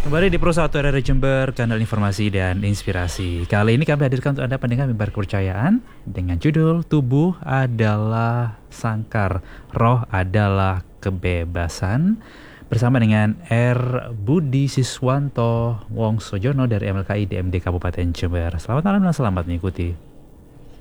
Kembali di Pro 1 RRI Jember, kanal informasi dan inspirasi. Kali ini kami hadirkan untuk Anda pendengar mimbar kepercayaan dengan judul Tubuh adalah Sangkar, Roh adalah Kebebasan. Bersama dengan R. Budi Siswanto Wongsojono dari MLKI DMD Kabupaten Jember. Selamat malam dan selamat mengikuti.